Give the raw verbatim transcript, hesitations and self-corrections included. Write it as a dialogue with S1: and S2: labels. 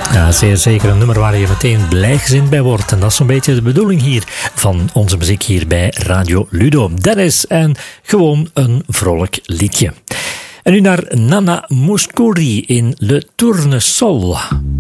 S1: Ja, zeer zeker een nummer waar je meteen blijgezind bij wordt. En dat is zo'n beetje de bedoeling hier van onze muziek hier bij Radio Ludo. Dennis en gewoon een vrolijk liedje. En nu naar Nana Mouskouri in Le Tournesol.